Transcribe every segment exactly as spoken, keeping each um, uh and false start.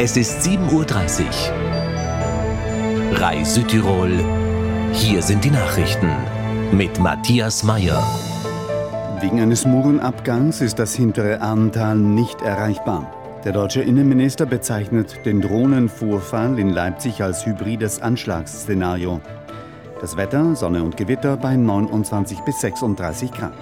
Es ist sieben Uhr dreißig. R A I Südtirol. Hier sind die Nachrichten mit Matthias Meyer. Wegen eines Murenabgangs ist das hintere Arntal nicht erreichbar. Der deutsche Innenminister bezeichnet den Drohnenvorfall in Leipzig als hybrides Anschlagsszenario. Das Wetter, Sonne und Gewitter bei neunundzwanzig bis sechsunddreißig Grad.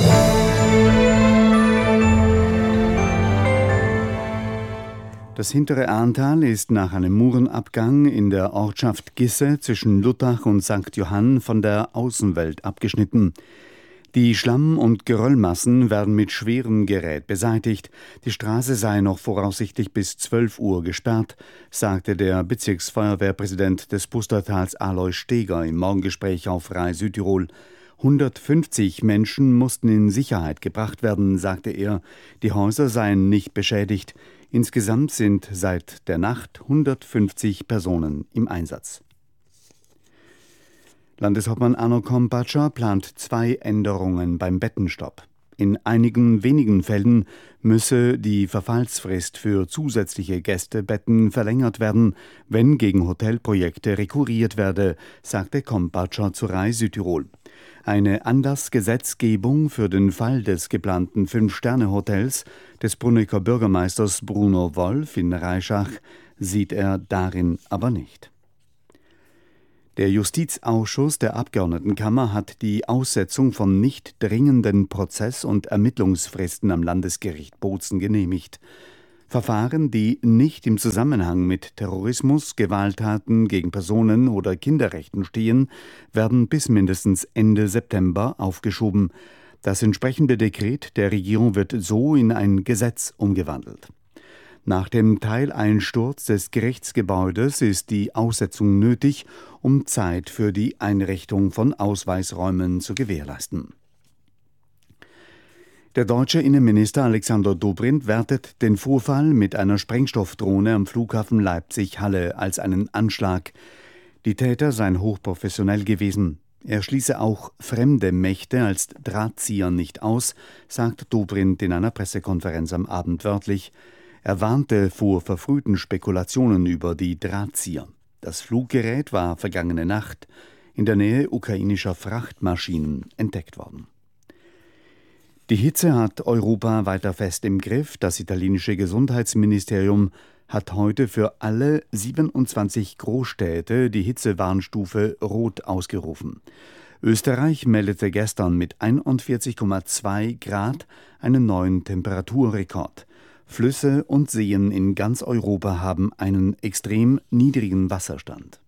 Das hintere Arntal ist nach einem Murenabgang in der Ortschaft Gisse zwischen Luttach und Sankt Johann von der Außenwelt abgeschnitten. Die Schlamm- und Geröllmassen werden mit schwerem Gerät beseitigt. Die Straße sei noch voraussichtlich bis zwölf Uhr gesperrt, sagte der Bezirksfeuerwehrpräsident des Pustertals Alois Steger im Morgengespräch auf R A I Südtirol. hundertfünfzig Menschen mussten in Sicherheit gebracht werden, sagte er. Die Häuser seien nicht beschädigt. Insgesamt sind seit der Nacht hundertfünfzig Personen im Einsatz. Landeshauptmann Arno Kompatscher plant zwei Änderungen beim Bettenstopp. In einigen wenigen Fällen müsse die Verfallsfrist für zusätzliche Gästebetten verlängert werden, wenn gegen Hotelprojekte rekurriert werde, sagte Kompatscher zu R A I Südtirol. Eine Anlassgesetzgebung für den Fall des geplanten Fünf-Sterne-Hotels des Brunneker Bürgermeisters Bruno Wolf in Reischach sieht er darin aber nicht. Der Justizausschuss der Abgeordnetenkammer hat die Aussetzung von nicht dringenden Prozess- und Ermittlungsfristen am Landesgericht Bozen genehmigt. Verfahren, die nicht im Zusammenhang mit Terrorismus, Gewalttaten gegen Personen oder Kinderrechten stehen, werden bis mindestens Ende September aufgeschoben. Das entsprechende Dekret der Regierung wird so in ein Gesetz umgewandelt. Nach dem Teileinsturz des Gerichtsgebäudes ist die Aussetzung nötig, um Zeit für die Einrichtung von Ausweisräumen zu gewährleisten. Der deutsche Innenminister Alexander Dobrindt wertet den Vorfall mit einer Sprengstoffdrohne am Flughafen Leipzig-Halle als einen Anschlag. Die Täter seien hochprofessionell gewesen. Er schließe auch fremde Mächte als Drahtzieher nicht aus, sagt Dobrindt in einer Pressekonferenz am Abend wörtlich. Er warnte vor verfrühten Spekulationen über die Drahtzieher. Das Fluggerät war vergangene Nacht in der Nähe ukrainischer Frachtmaschinen entdeckt worden. Die Hitze hat Europa weiter fest im Griff. Das italienische Gesundheitsministerium hat heute für alle siebenundzwanzig Großstädte die Hitzewarnstufe Rot ausgerufen. Österreich meldete gestern mit einundvierzig Komma zwei Grad einen neuen Temperaturrekord. Flüsse und Seen in ganz Europa haben einen extrem niedrigen Wasserstand.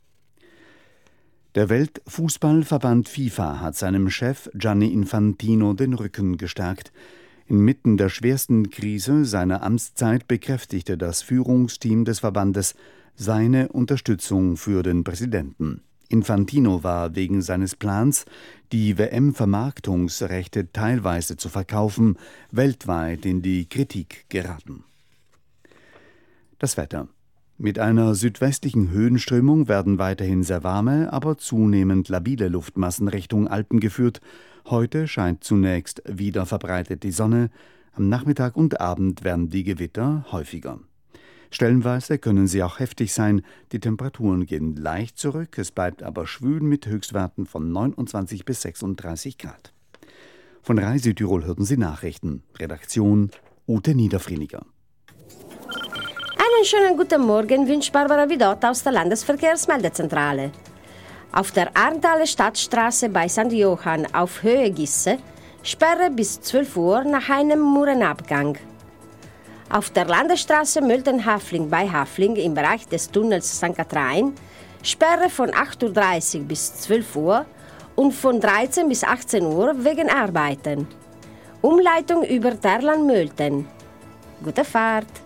Der Weltfußballverband FIFA hat seinem Chef Gianni Infantino den Rücken gestärkt. Inmitten der schwersten Krise seiner Amtszeit bekräftigte das Führungsteam des Verbandes seine Unterstützung für den Präsidenten. Infantino war wegen seines Plans, die W M-Vermarktungsrechte teilweise zu verkaufen, weltweit in die Kritik geraten. Das Wetter. Mit einer südwestlichen Höhenströmung werden weiterhin sehr warme, aber zunehmend labile Luftmassen Richtung Alpen geführt. Heute scheint zunächst wieder verbreitet die Sonne. Am Nachmittag und Abend werden die Gewitter häufiger. Stellenweise können sie auch heftig sein. Die Temperaturen gehen leicht zurück. Es bleibt aber schwül mit Höchstwerten von neunundzwanzig bis sechsunddreißig Grad. Von R A I Südtirol hörten Sie Nachrichten. Redaktion Ute Niederfrieniger. Einen schönen guten Morgen wünscht Barbara Vidot aus der Landesverkehrsmeldezentrale. Auf der Arntaler Stadtstraße bei Sankt Johann auf Höhe Gisse Sperre bis zwölf Uhr nach einem Murenabgang. Auf der Landesstraße Mölten-Hafling bei Hafling im Bereich des Tunnels Sankt Kathrein Sperre von acht Uhr dreißig bis zwölf Uhr und von dreizehn bis achtzehn Uhr wegen Arbeiten. Umleitung über Terlan-Mölten. Gute Fahrt!